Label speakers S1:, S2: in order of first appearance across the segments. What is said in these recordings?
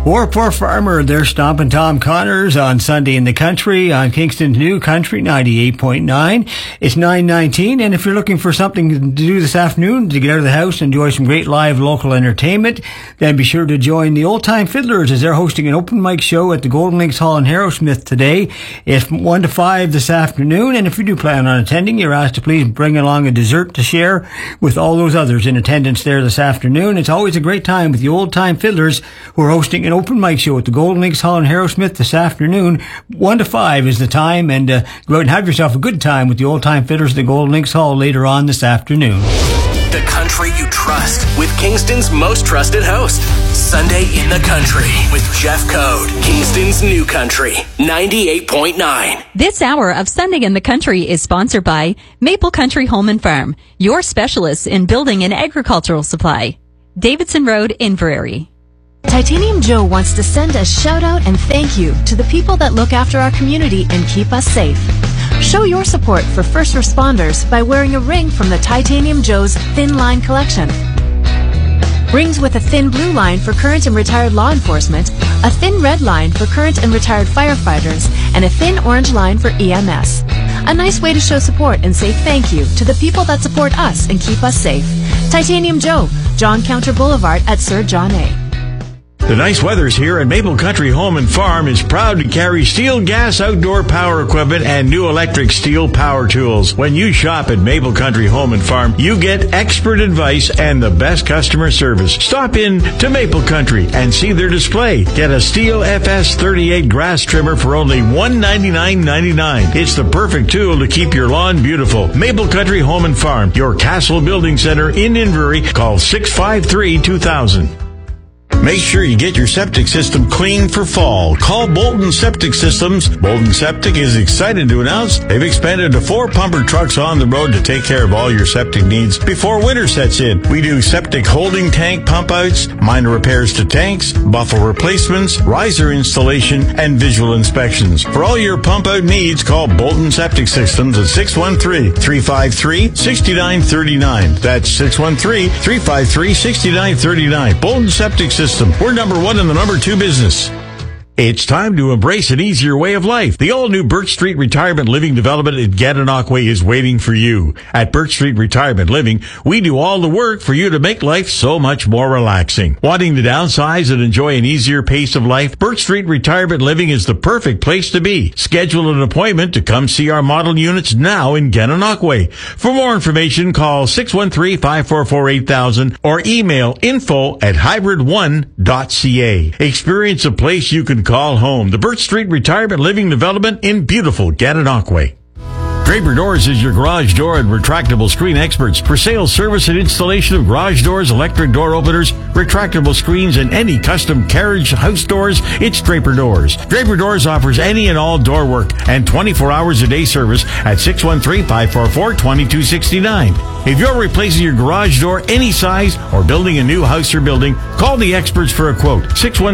S1: Poor Farmer, they're stomping Tom Connors on Sunday in the Country on Kingston's New Country 98.9. It's 9:19, and if you're looking for something to do this afternoon to get out of the house and enjoy some great live local entertainment, then be sure to join the Old Time Fiddlers as they're hosting an open mic show at the Golden Links Hall in Harrowsmith today. It's 1 to 5 this afternoon, and if you do plan on attending, you're asked to please bring along a dessert to share with all those others in attendance there this afternoon. It's always a great time with the Old Time Fiddlers, who are hosting an open mic show at the Golden Links Hall in Harrowsmith this afternoon. 1 to 5 is the time, and go out and have yourself a good time with the Old Time Fiddlers at the Golden Links Hall later on this afternoon.
S2: The country you trust with Kingston's most trusted host. Sunday in the Country with Jeff Code. Kingston's New Country 98.9.
S3: This hour of Sunday in the Country is sponsored by Maple Country Home and Farm, your specialists in building and agricultural supply. Davidson Road, Inverary.
S4: Titanium Joe wants to send a shout out and thank you to the people that look after our community and keep us safe. Show your support for first responders by wearing a ring from the Titanium Joe's Thin Line collection. Rings with a thin blue line for current and retired law enforcement, a thin red line for current and retired firefighters, and a thin orange line for EMS. A nice way to show support and say thank you to the people that support us and keep us safe. Titanium Joe, John Counter Boulevard at Sir John A.
S5: The nice weather's here, and Maple Country Home and Farm is proud to carry steel gas outdoor power equipment and new electric steel power tools. When you shop at Maple Country Home and Farm, you get expert advice and the best customer service. Stop in to Maple Country and see their display. Get a Steel FS38 grass trimmer for only $199.99. It's the perfect tool to keep your lawn beautiful. Maple Country Home and Farm, your Castle Building Center in Inverary. Call 653-2000. Make sure you get your septic system clean for fall. Call Bolton Septic Systems. Bolton Septic is excited to announce they've expanded to 4 pumper trucks on the road to take care of all your septic needs before winter sets in. We do septic holding tank pump outs, minor repairs to tanks, buffle replacements, riser installation, and visual inspections. For all your pump out needs, call Bolton Septic Systems at 613-353-6939. That's 613-353-6939. Bolton Septic Systems. We're number 1 and the number 2 business. It's time to embrace an easier way of life. The all-new Birch Street Retirement Living Development in Gananoque is waiting for you. At Birch Street Retirement Living, we do all the work for you to make life so much more relaxing. Wanting to downsize and enjoy an easier pace of life? Birch Street Retirement Living is the perfect place to be. Schedule an appointment to come see our model units now in Gananoque. For more information, call 613-544-8000 or email info@hybrid1.ca. Experience a place you can call home. The Birch Street Retirement Living Development in beautiful Gananoque. Draper Doors is your garage door and retractable screen experts for sales, service, and installation of garage doors, electric door openers, retractable screens, and any custom carriage house doors. It's Draper Doors. Draper Doors offers any and all door work and 24 hours a day service at 613-544-2269. If you're replacing your garage door any size or building a new house or building, call the experts for a quote.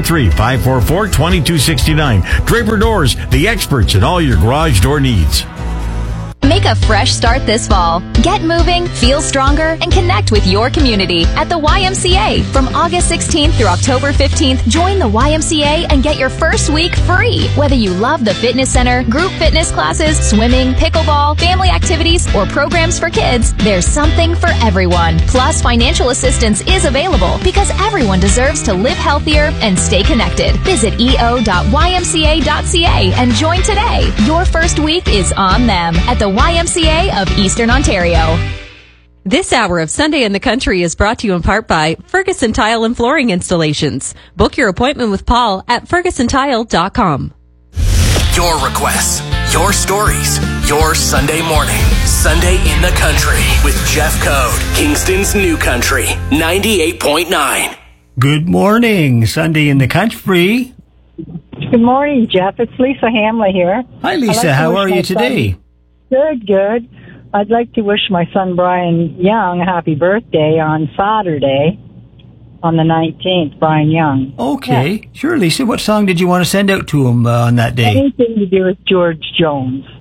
S5: 613-544-2269. Draper Doors, the experts in all your garage door needs.
S6: Make a fresh start this fall. Get moving, feel stronger, and connect with your community at the YMCA. From August 16th through October 15th, join the YMCA and get your first week free. Whether you love the fitness center, group fitness classes, swimming, pickleball, family activities, or programs for kids, there's something for everyone. Plus, financial assistance is available because everyone deserves to live healthier and stay connected. Visit eo.ymca.ca and join today. Your first week is on them at the YMCA of Eastern Ontario.
S3: This hour of Sunday in the Country is brought to you in part by Ferguson Tile and Flooring Installations. Book your appointment with Paul at fergusontile.com.
S2: Your requests, your stories, your Sunday morning. Sunday in the Country with Jeff Code. Kingston's New Country 98.9.
S1: Good morning, Sunday in the Country.
S7: Good morning, Jeff. It's Lisa Hamley here.
S1: Hi, Lisa. How are you today?
S7: Good. I'd like to wish my son Brian Young a happy birthday on Saturday, on the 19th, Brian Young.
S1: Okay, yeah. Sure, Lisa. What song did you want to send out to him on that day?
S7: Anything to do with George Jones.